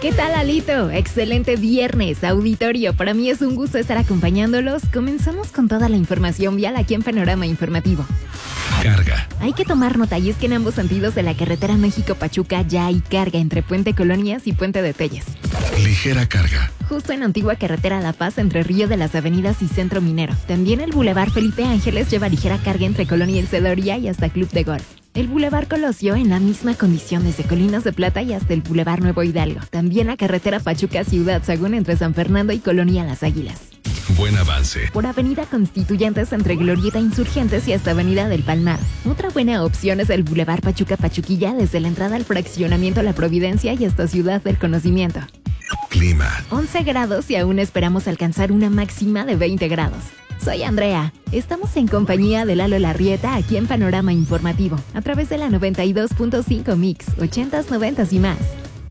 ¿Qué tal, Alito? Excelente viernes, auditorio. Para mí es un gusto estar acompañándolos. Comenzamos con toda la información vial aquí en Panorama Informativo. Carga. Hay que tomar nota y es que en ambos sentidos de la carretera México-Pachuca ya hay carga entre Puente Colonias y Puente de Telles. Ligera carga. Justo en antigua carretera La Paz entre Río de las Avenidas y Centro Minero. También el Boulevard Felipe Ángeles lleva ligera carga entre Colonia El Cedoría y hasta Club de Golf. El Boulevard Colosio en la misma condición desde Colinas de Plata y hasta el Boulevard Nuevo Hidalgo. También la carretera Pachuca-Ciudad Sagún entre San Fernando y Colonia Las Águilas. Buen avance. Por Avenida Constituyentes entre Glorieta Insurgentes y hasta Avenida del Palmar. Otra buena opción es el Boulevard Pachuca-Pachuquilla desde la entrada al fraccionamiento La Providencia y hasta Ciudad del Conocimiento. Clima. 11 grados y aún esperamos alcanzar una máxima de 20 grados. Soy Andrea. Estamos en compañía de Lalo Larrieta aquí en Panorama Informativo, a través de la 92.5 Mix, 80s, 90s y más.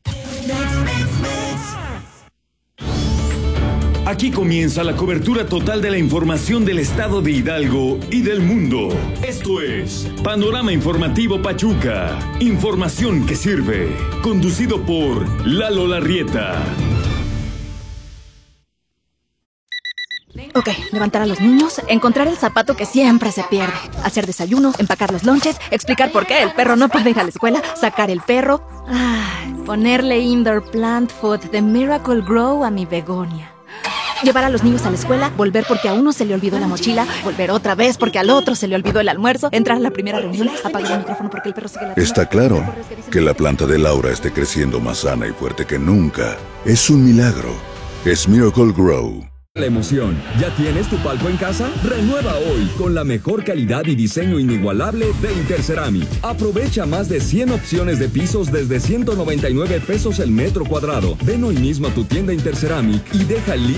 Aquí comienza la cobertura total de la información del estado de Hidalgo y del mundo. Esto es Panorama Informativo Pachuca. Información que sirve. Conducido por Lalo Larrieta. Ok, levantar a los niños, encontrar el zapato que siempre se pierde, hacer desayuno, empacar los lonches, explicar por qué el perro no puede ir a la escuela, sacar el perro, ponerle indoor plant food de Miracle Grow a mi begonia. Llevar a los niños a la escuela, volver porque a uno se le olvidó la mochila, volver otra vez porque al otro se le olvidó el almuerzo, entrar a la primera reunión, apagar el micrófono porque el perro sigue la... Está claro que la planta de Laura esté creciendo más sana y fuerte que nunca. Es un milagro. Es Miracle Grow. La emoción. ¿Ya tienes tu palco en casa? Renueva hoy con la mejor calidad y diseño inigualable de Interceramic. Aprovecha más de 100 opciones de pisos desde 199 pesos el metro cuadrado. Ven hoy mismo a tu tienda Interceramic y deja listo